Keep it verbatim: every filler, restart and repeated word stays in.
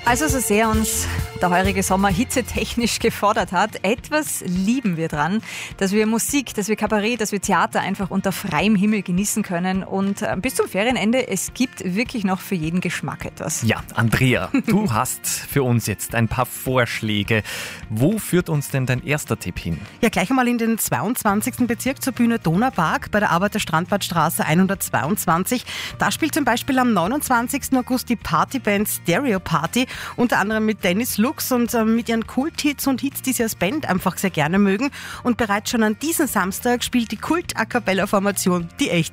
Also so sehr uns der heurige Sommer hitzetechnisch gefordert hat, etwas lieben wir dran, dass wir Musik, dass wir Kabarett, dass wir Theater einfach unter freiem Himmel genießen können. Und bis zum Ferienende, es gibt wirklich noch für jeden Geschmack etwas. Ja, Andrea, du hast für uns jetzt ein paar Vorschläge. Wo führt uns denn dein erster Tipp hin? Ja, gleich einmal in den zweiundzwanzigsten Bezirk zur Bühne Donaupark bei der Arbeiter-Strandbadstraße hundertzweiundzwanzig. Da spielt zum Beispiel am neunundzwanzigsten August die Partyband Stereo Party, unter anderem mit Dennis Lux und äh, mit ihren Kult-Hits und Hits, die sie als Band einfach sehr gerne mögen. Und bereits schon an diesem Samstag spielt die Kult-A-Cappella-Formation Die Echten.